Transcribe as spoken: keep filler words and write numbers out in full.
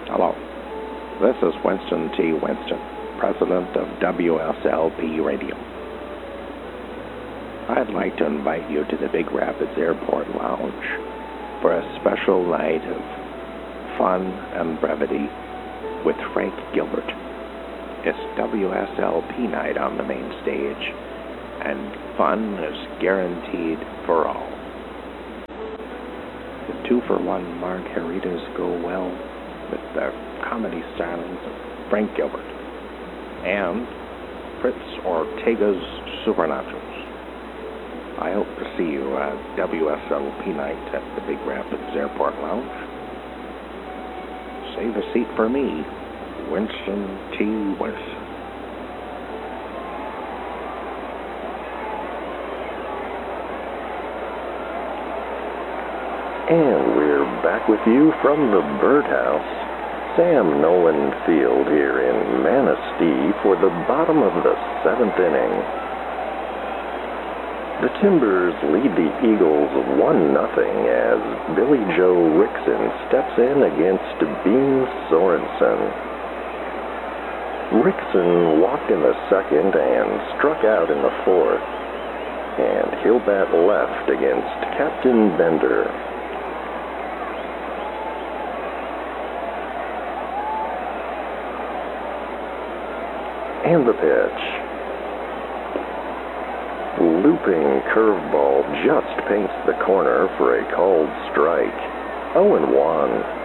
Hello, this is Winston T. Winston, president of W S L P Radio. I'd like to invite you to the Big Rapids Airport Lounge for a special night of fun and brevity with Frank Gilbert. It's W S L P night on the main stage, and fun is guaranteed for all. The two-for-one margaritas go well with the comedy stylings of Frank Gilbert and Fritz Ortega's Super Nachos. I hope to see you at W S L P night at the Big Rapids Airport Lounge. Save a seat for me, Winston T. Winston. And we're back with you from the Birdhouse. Sam Nolan Field here in Manistee for the bottom of the seventh inning. The Timbers lead the Eagles one nothing as Billy Joe Rickson steps in against Beam Sorensen. Rickson walked in the second and struck out in the fourth, and he'll bat left against Captain Bender. And the pitch. Looping curveball just paints the corner for a called strike. oh and one.